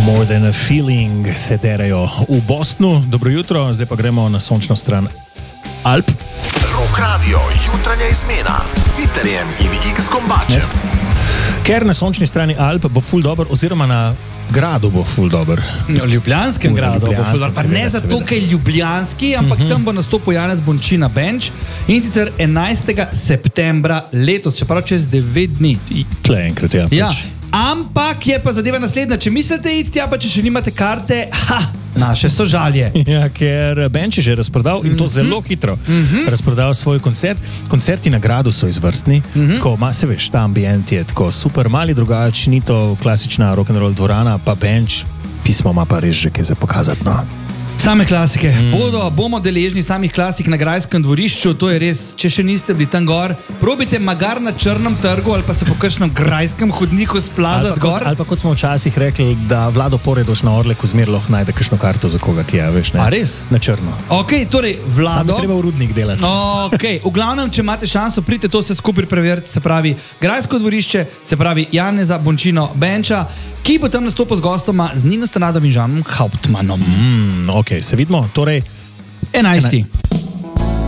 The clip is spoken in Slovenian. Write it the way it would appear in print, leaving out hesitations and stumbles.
More than a feeling se derajo v Bostonu. Dobro jutro, zdaj pa gremo na sončno stran Alp. Rock Radio, jutranja izmena s Siterjem in X-Gombačem. Ker na sončni strani Alp bo ful dober, oziroma na gradu bo ful dober. Na Ljubljanskem gradu bo ful dober. Pa ne zato, ker je ljubljanski, ampak tam bo nastopil Janez Bončina Benč in sicer 11. septembra letos, čeprav čez 9 dni. Tle enkrat, ja. Ja, ampak je pa zadeva naslednja. Če mislite iti tja, pa če še nimate karte, naše so žalje. Ja, ker Benč je že razprodal in to zelo hitro razprodal svoj koncert. Koncerti na gradu so izvrstni, tako, se veš, ta ambient je tako super, mali drugač, ni to klasična rock'n'roll dvorana, pa Benč, pismo ima pa res že kaj za pokazati, no. Same klasike. Bomo deležni samih klasik na Grajskem dvorišču, to je res, če še niste bili tam gor, probite magar na Črnem trgu ali pa se po kakšnem grajskem hodniku splazati gor. Ali pa kot smo včasih rekli, da Vlado Poredoš na Orleku zmer lahko najde kakšno karto za koga, ki je, veš, ne? A res? Na črno. Ok, torej, Vlado... Samo treba v rudnik delati. Ok, v glavnem, če imate šanso, pridite to vse skupaj preveriti, se pravi Grajsko dvorišče, se pravi Janeza Bončino Benča, ki bo tam nastopil z gostoma z Nino Stanadom in Žanom Hauptmannom. Ok, se vidimo, torej 11.